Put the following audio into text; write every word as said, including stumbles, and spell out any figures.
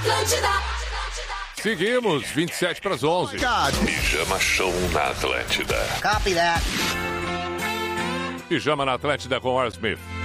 Seguimos, vinte e sete para as onze. Pijama Show na Atlântida. Copy that. Pijama na Atlântida com Will Smith.